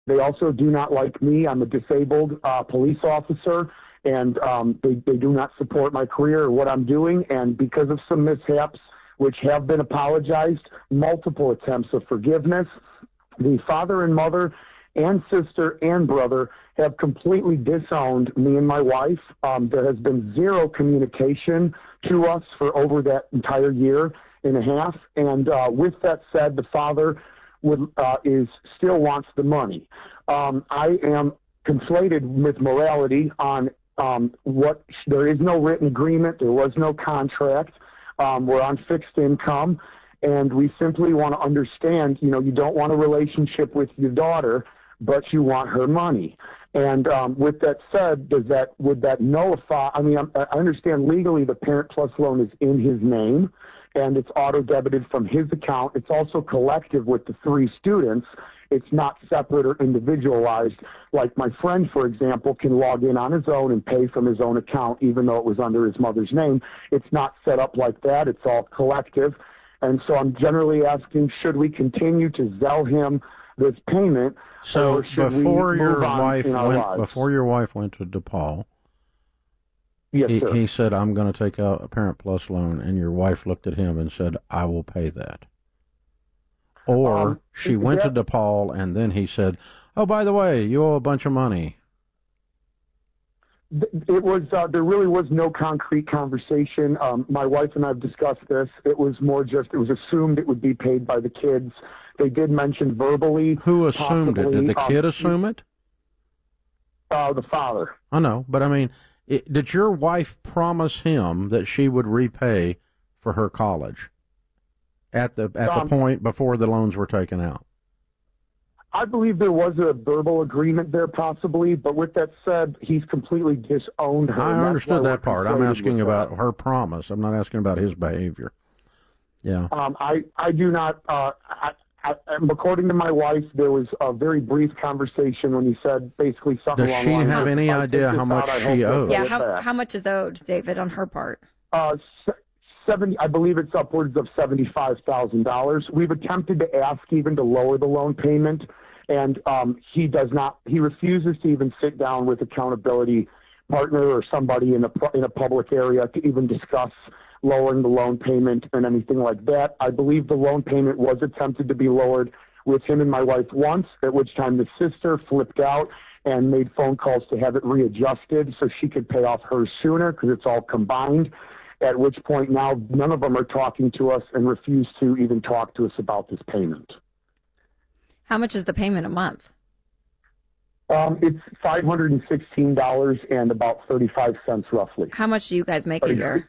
They also do not like me. I'm a disabled police officer, and they do not support my career or what I'm doing. And because of some mishaps, which have been apologized, multiple attempts of forgiveness, the father and mother and sister and brother have completely disowned me and my wife. There has been zero communication to us for over that entire year and a half. And with that said, the father still wants the money. I am conflated with morality on there is no written agreement. There was no contract. We're on fixed income, and we simply want to understand, you don't want a relationship with your daughter, but you want her money. And with that said, would that nullify? I mean, I understand legally the Parent Plus loan is in his name, and it's auto-debited from his account. It's also collective with the 3 students. It's not separate or individualized. Like my friend, for example, can log in on his own and pay from his own account, even though it was under his mother's name. It's not set up like that. It's all collective. And so I'm generally asking, should we continue to Zelle him this payment? So before your wife went to DePaul, yes, sir. He said, I'm going to take out a Parent Plus loan, and your wife looked at him and said, I will pay that. Or she went to DePaul, and then he said, oh, by the way, you owe a bunch of money. It was there really was no concrete conversation. My wife and I have discussed this. It was more just it was assumed it would be paid by the kids. They did mention verbally. Who assumed it? Did the kid assume it? The father. I know, but I mean, did your wife promise him that she would repay for her college at the point before the loans were taken out? I believe there was a verbal agreement there possibly, but with that said, he's completely disowned her. I understood that part. I'm asking about her promise. I'm not asking about his behavior. Yeah. I do not, according to my wife, there was a very brief conversation when he said basically something along the lines. Does she have any idea how much she owes? Yeah, how much is owed, David, on her part? I believe it's upwards of $75,000. We've attempted to ask even to lower the loan payment, and he refuses to even sit down with accountability partner or somebody in a public area to even discuss lowering the loan payment and anything like that. I believe the loan payment was attempted to be lowered with him and my wife once, at which time the sister flipped out and made phone calls to have it readjusted so she could pay off hers sooner because it's all combined, at which point now none of them are talking to us and refuse to even talk to us about this payment. How much is the payment a month? It's $516 and about 35 cents roughly. How much do you guys make a year?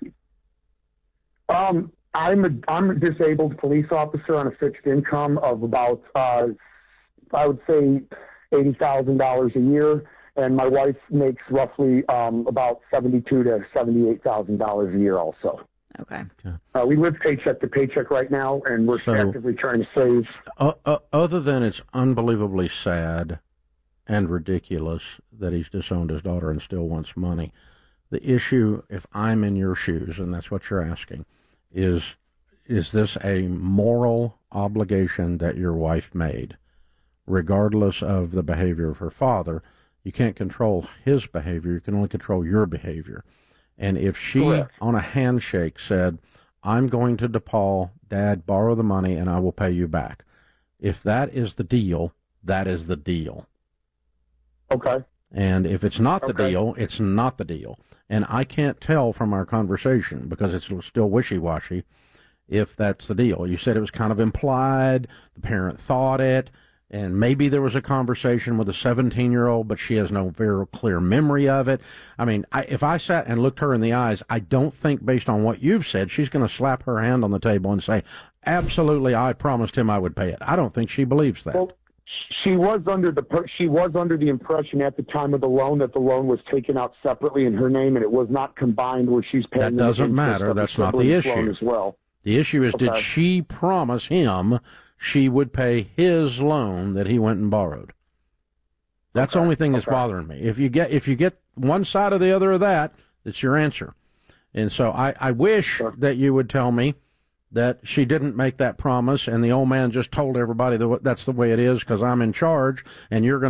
I'm a disabled police officer on a fixed income of about, I would say $80,000 a year. And my wife makes roughly about $72,000 to $78,000 a year also. Okay. We live paycheck to paycheck right now, and we're actively trying to save. Other than it's unbelievably sad and ridiculous that he's disowned his daughter and still wants money, the issue, if I'm in your shoes, and that's what you're asking, is this a moral obligation that your wife made, regardless of the behavior of her father? You can't control his behavior. You can only control your behavior. And if she, correct, on a handshake said, I'm going to DePaul, Dad, borrow the money, and I will pay you back. If that is the deal, that is the deal. Okay. And if it's not the deal, it's not the deal. And I can't tell from our conversation, because it's still wishy-washy, if that's the deal. You said it was kind of implied, the parent thought it, and maybe there was a conversation with a 17-year-old, but she has no very clear memory of it. I mean, if I sat and looked her in the eyes, I don't think, based on what you've said, she's going to slap her hand on the table and say, absolutely, I promised him I would pay it. I don't think she believes that. Well, she was under the impression at the time of the loan that the loan was taken out separately in her name, and it was not combined where she's paying. That doesn't matter. That's not the issue. As well. The issue is, did she promise him she would pay his loan that he went and borrowed? That's the only thing that's bothering me. If you get one side or the other of that, it's your answer. And so I wish that you would tell me that she didn't make that promise and the old man just told everybody that that's the way it is because I'm in charge and you're going